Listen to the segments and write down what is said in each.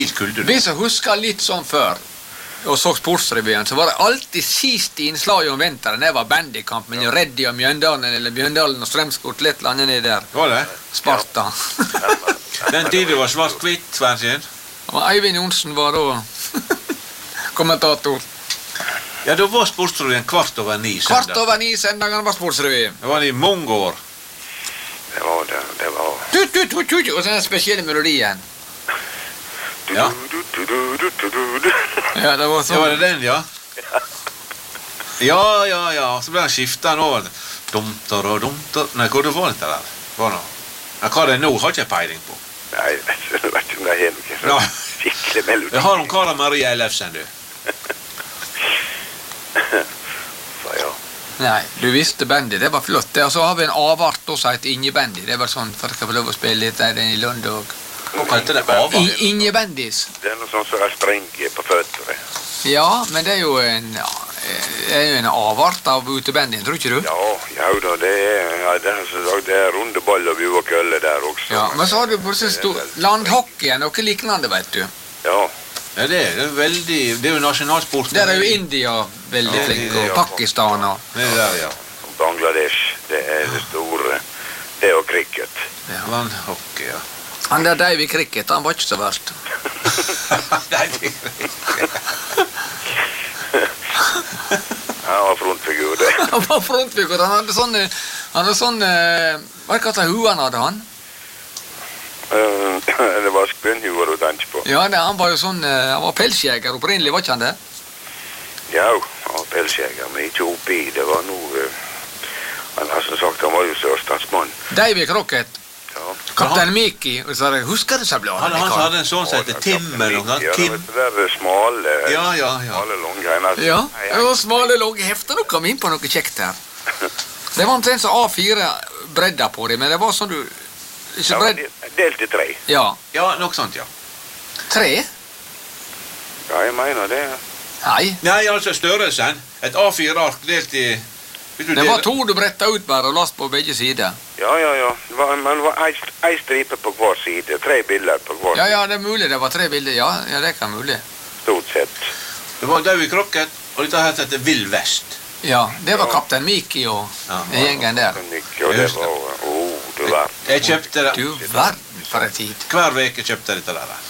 Hvis jeg husker litt sånn før, og så Sportsrevyen, så var det alltid siste innslag om vinteren. Det var bandykamp mellom Reddy og Mjøndalen, eller Mjøndalen og Strømskort, litt landet ned der. Var det? Sparta. Den tiden var svart-hvitt, Svensin. Og Eivind Johnsen var da kommentator. Ja, da var Sportsrevyen 8:15 søndag. 8:15 søndagen var Sportsrevyen. Det var det i mange år. Det var det, det var... Tut, og så den spesielle melodien. Ja. Ja, det var sånn. Ja, var det den, ja? Ja. Så ble han skiftet over. Dumter og dumter. Nei, hvor det var dette der? Hva nå? Ja, hva det nå har ikke jeg peiling på. Nei, jeg vet ikke om det er noe sånn skikkelig melodi. Jeg har om Kara Maria Ellefsen, du. Så ja. Nei, du visste bandy, det var flott. Og så har vi en avart også, som heter Ingebandy. Det var sånn, for jeg skal få lov å spille litt der i Lund og... Hva kalte det avart? Ingebandys. Det er noe sånn som er streng på føttene. Ja, men det er jo en avart av utebandyen, tror ikke du? Ja da, det er runde ball og bu og kølle der også. Ja, men så har du plutselig landhockey, noe lignende, vet du. Ja. Ja, det er veldig... Det er jo nasjonalsport. Der er jo India veldig flink, og Pakistan og... Det er der, ja. Bangladesh, det er det store. Det er jo cricket. Ja. Landhockey, ja. Han der Davy Cricket, han var ikke så verst. Davy Cricket. Han var frontfigur, det. Han var frontfigur, han hadde sånne... Hva er det hua han hadde, han? Det var skbønnhuer å danse på. Ja, han var jo sånn... Han var pelsjeger opprinnelig, var ikke han det? Ja, han var pelsjeger, men ikke oppi. Det var noe... Han har som sagt, han var jo sørstatsmann. Davy Crockett. Ja. Kaptein Mickey, og så husker du seg bladet? Han hadde en sånn som heter Tim, eller noe. Ja, Tim. det der smale... Ja. Smale longgreiene. Ja, det var smale logge hefter. Nå kom vi inn på noe kjekt her. Det var omtrent så A4 bredda på det, men det var sånn du... Ikke bredd... Delt i 3. Ja. Ja, noe sånt, ja. 3? Ja, jeg mener det. Nei. Nei, altså størrelsen. Et A4-ark delt i... Det var 2 du bretta ut bare og last på begge sider. Ja. Men det var ei stripe på hver side. 3 bilder på hver side. Ja, det er mulig det var 3 bilder. Ja, det kan mulig. Stort sett. Det var Davy Crockett, og dette her heter Vill Vest. Ja, det var Kaptein Mickey og den gjengen der. Og det var... du verden. Jeg kjøpte det. Du verden for en tid. Hver veke kjøpte jeg dette der.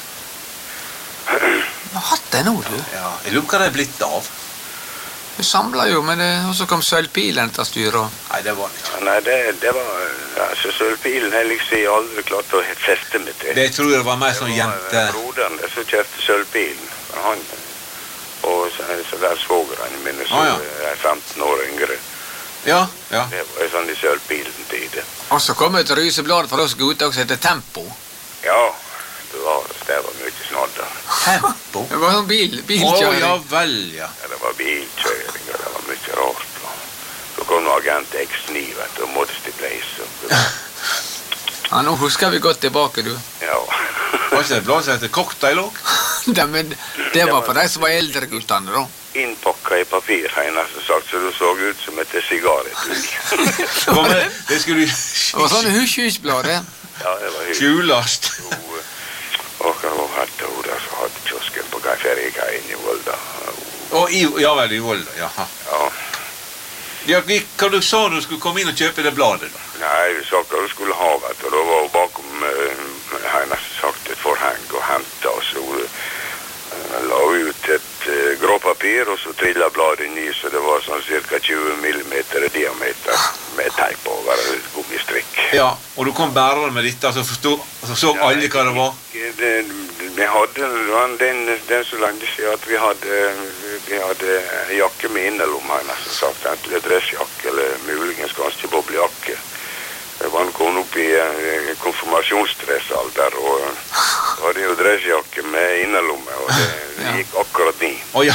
Du har hatt det nå, du. Ja, jeg lurer hva det er blitt av. Du samlet jo, men og så kom sølvpilen til styret. Nei, det var det ikke. Nei, det var... Altså, sølvpilen har liksom aldri klart å feste med til. Det tror jeg var mer sånn jente... Det var broderen som kjøpte sølvpilen. Han... Og så der svogeren min, så er 15 år yngre. Ja. Det var sånn i sølvpilen tid. Og så kom et rysebladet for oss gutter som heter Tempo. Ja, det var mye snodder. Tempo? Det var sånn bilkjøring. Ja vel, ja. Det var bilkjøring, og det var mye rart. Så kom noe agent X9, vet du, og Modesty Blaze. Ja, nå husker vi godt tilbake, du. Ja. Var ikke det blad som heter Cocktail også? Det var for de som var eldre guttene, da. Innpakket i papir, har jeg nesten sagt, så det så ut som et sigaretug. Det skulle... Det var sånn husblad, det. Ja, det var Skjulast. Og hva hadde hun der, så hadde kiosken på Ferjekaien i Volda. Ja vel, i Volda, jaha. Ja. Ja, hva du sa du skulle komme inn og kjøpe det bladet da? Nei, vi sa hva du skulle ha, vet du. Da var hun bakom, har jeg nesten sagt, et forheng og hentet, og så la ut et gråpapir, og så trillet bladet inn i, så det var sånn cirka 20 millimeter i diameter med teip over gummistrikk. Ja, og du kom bærere med dette, så så alle hva det var? Vi hadde den så lenge siden at vi hadde jakke med innerlom, har jeg nesten sagt, enten dressjakke eller muligens ganske boblejakke. Det var en kom opp i konfirmasjonsdressalder, og da hadde jo dressjakke med innerlomme, og det gikk akkurat ni. Ja.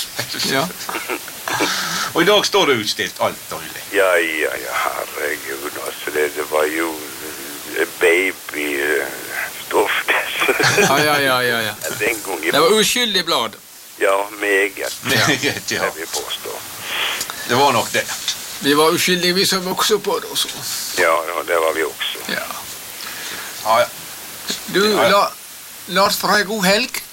Og i dag står det utstilt alt, Olli. Ja, herregud, altså, det var jo babystoff. Ja. Det var uskyldig blad. Ja, meget. Meget, ja. Det vil påstå. Det var nok det. Vi var uskyldige, vi som vokste på det også. Ja, det var vi også. Ja. Ja. Du, Lars, får ha en god helg.